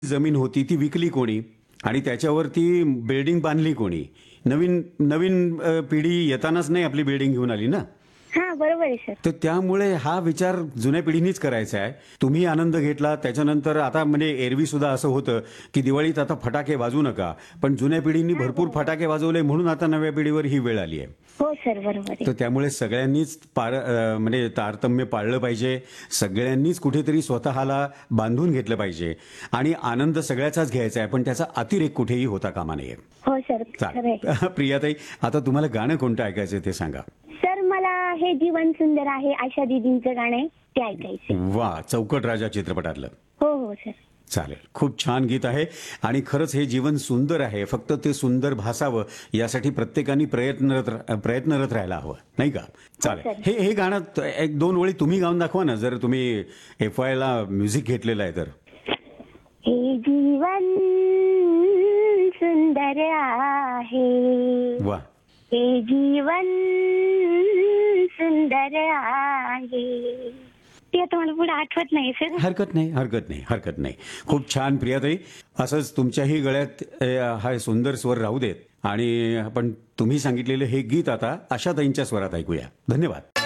जमीन होती ती विकली कोणी आणि त्याच्यावरती बिल्डिंग बांधली कोणी? नवीन नवीन पिढी येतानाच नाही आपली बिल्डिंग घेऊन आली ना. हा बरोबर आहे सर. तर त्यामुळे हा विचार जुन्या पिढीनीच करायचा आहे. तुम्ही आनंद घेतला त्याच्यानंतर आता म्हणजे एरवी सुद्धा असं होतं की दिवाळीत आता फटाके वाजवू नका, पण जुन्या पिढींनी भरपूर फटाके वाजवले म्हणून आता नव्या पिढीवर ही वेळ आली आहे. हो सर बरोबर आहे. तर त्यामुळे सगळ्यांनीच म्हणजे तारतम्य पाळलं पाहिजे. सगळ्यांनीच कुठेतरी स्वतःला बांधून घेतलं पाहिजे आणि आनंद सगळ्याचाच घ्यायचा आहे, पण त्याचा अतिरेक कुठेही होता कामा नये. हो सर खरं आहे. चालेल. प्रियाताई, आता तुम्हाला गाणं कोणतं ऐकायचं ते सांगा. सर मला हे जीवन सुंदर आहे आशा दीदींचं गाणं आहे ते ऐकायचं. वा, चौकट राजा चित्रपटातलं. हो हो सर. चालेल. खूप छान गीत आहे आणि खरंच हे जीवन सुंदर आहे. फक्त ते सुंदर भासावं यासाठी प्रत्येकाने प्रयत्नरत राहायला हवं, नाही का? चालेल. हे हे गाणं एक दोन ओळी तुम्ही गाऊन दाखवा ना, जर तुम्ही FY ला म्युझिक घेतलेलं आहे तर. हे जीवन सुंदर आहे. वा. हे जीवन सुंदर आहे. ते आता मला पुढे आठवत नाही सर. हरकत नाही, हरकत नाही, हरकत नाही. खूप छान प्रियाताई. असंच तुमच्याही गळ्यात हा सुंदर स्वर राहू देत आणि आपण तुम्ही सांगितलेलं हे गीत आता आशाताईंच्या स्वरात ऐकूया. धन्यवाद.